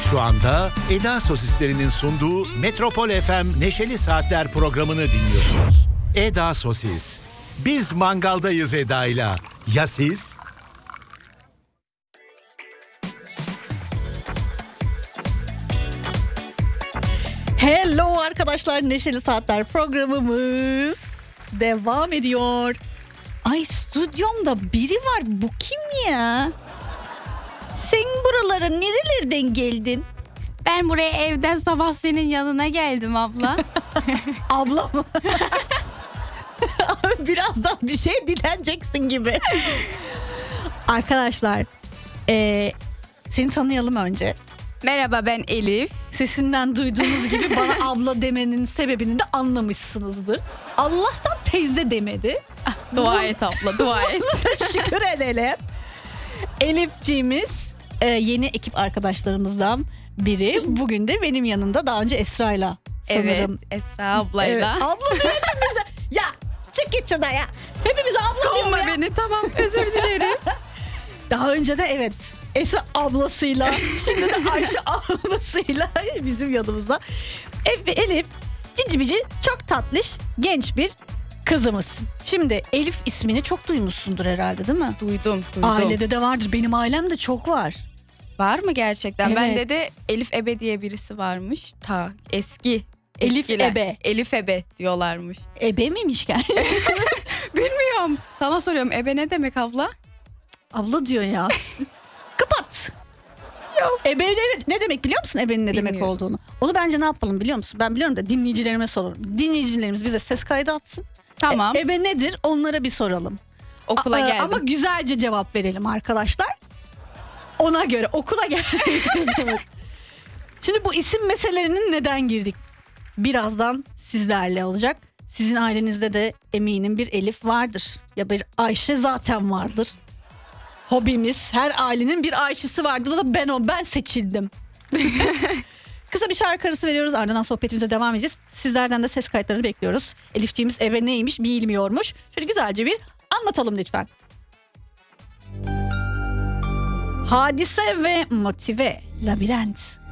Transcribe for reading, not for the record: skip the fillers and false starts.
Şu anda Eda Sosislerinin sunduğu Metropol FM Neşeli Saatler programını dinliyorsunuz. Eda Sosis. Biz mangaldayız Eda'yla. Ya siz? Hello arkadaşlar, Neşeli Saatler programımız devam ediyor. Ay, stüdyomda biri var, bu kim ya? Sen buralara nerelerden geldin? Ben buraya evden sabah senin yanına geldim abla. Abla mı? Abi birazdan bir şey dileneceksin gibi. Arkadaşlar seni tanıyalım önce. Merhaba, ben Elif. Sesinden duyduğunuz gibi bana abla demenin sebebini de anlamışsınızdır. Allah'tan teyze demedi. Dua et abla, dua et. Şükür edelim. Elifciğimiz yeni ekip arkadaşlarımızdan biri. Bugün de benim yanımda, daha önce Esra'yla sanırım. Evet, Esra ablayla. Evet, abla diyor hepimize. Ya çık git şuradan ya. Hepimize abla diyor Kovma ya. beni, tamam, özür dilerim. Daha önce de evet Esra ablasıyla, şimdi de Ayşe ablasıyla bizim yanımızda. Elif cici bici, çok tatlış genç bir kızımız. Şimdi Elif ismini çok duymuşsundur herhalde, değil mi? Duydum. Ailede de vardır. Benim ailemde çok var. Var mı gerçekten? Evet. Bende de Elif Ebe diye birisi varmış. Ta eski. Elif eskiler. Ebe. Elif Ebe diyorlarmış. Ebe miymiş yani? Bilmiyorum. Sana soruyorum, Ebe ne demek abla? Abla diyor ya. Kapat. Yok. Ebe ne demek biliyor musun, ebenin ne demek Bilmiyorum. olduğunu? Onu bence ne yapalım biliyor musun? Ben biliyorum da dinleyicilerime sorarım. Dinleyicilerimiz bize ses kaydı atsın. Tamam. Ebe nedir? Onlara bir soralım. Okula geldim. Ama güzelce cevap verelim arkadaşlar. Ona göre okula geleceğiz. Şimdi bu isim meselelerinin neden girdik? Birazdan sizlerle olacak. Sizin ailenizde de eminim bir Elif vardır. Ya bir Ayşe zaten vardır. Hobimiz, her ailenin bir Ayşe'si vardır. O da ben seçildim. Kısa bir şarkı arası veriyoruz, ardından sohbetimize devam edeceğiz. Sizlerden de ses kayıtlarını bekliyoruz. Elifciğimiz eve neymiş bilmiyormuş. Şöyle güzelce bir anlatalım lütfen. Hadise ve Motive, Labirent.